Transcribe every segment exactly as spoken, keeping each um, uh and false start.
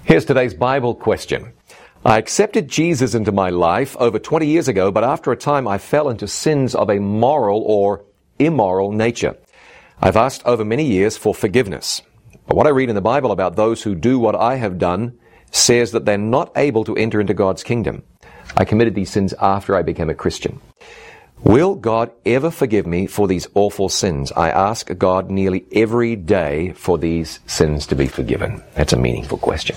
Here's today's Bible question. I accepted Jesus into my life over twenty years ago, but after a time I fell into sins of a moral or immoral nature. I've asked over many years for forgiveness. But what I read in the Bible about those who do what I have done says that they're not able to enter into God's kingdom. I committed these sins after I became a Christian. Will God ever forgive me for these awful sins? I ask God nearly every day for these sins to be forgiven. That's a meaningful question.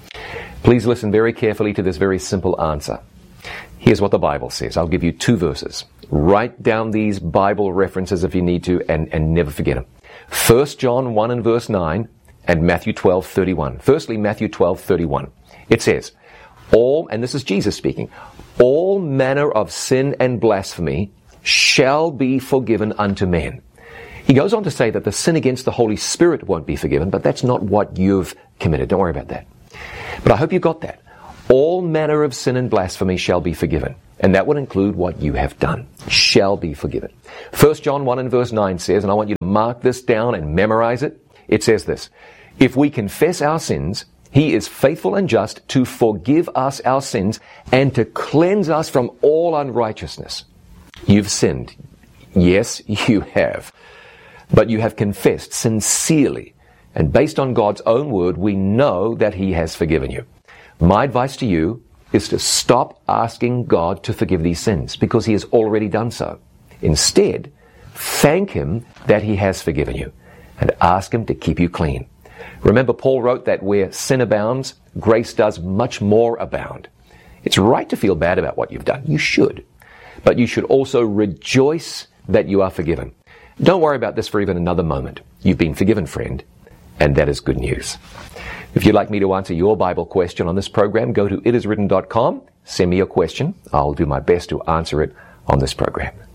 Please listen very carefully to this very simple answer. Here's what the Bible says. I'll give you two verses. Write down these Bible references if you need to, and, and never forget them. First John one and verse nine and Matthew twelve thirty-one. Firstly, Matthew twelve thirty-one. It says, all, and this is Jesus speaking, all manner of sin and blasphemy shall be forgiven unto men. He goes on to say that the sin against the Holy Spirit won't be forgiven, but that's not what you've committed. Don't worry about that. But I hope you got that. All manner of sin and blasphemy shall be forgiven. And that would include what you have done. Shall be forgiven. First John one and verse nine says, and I want you to mark this down and memorize it. It says this, if we confess our sins, He is faithful and just to forgive us our sins and to cleanse us from all unrighteousness. You've sinned. Yes, you have. But you have confessed sincerely. And based on God's own word, we know that He has forgiven you. My advice to you is to stop asking God to forgive these sins because He has already done so. Instead, thank Him that He has forgiven you and ask Him to keep you clean. Remember, Paul wrote that where sin abounds, grace does much more abound. It's right to feel bad about what you've done. You should. But you should also rejoice that you are forgiven. Don't worry about this for even another moment. You've been forgiven, friend. And that is good news. If you'd like me to answer your Bible question on this program, go to it is written dot com, send me your question. I'll do my best to answer it on this program.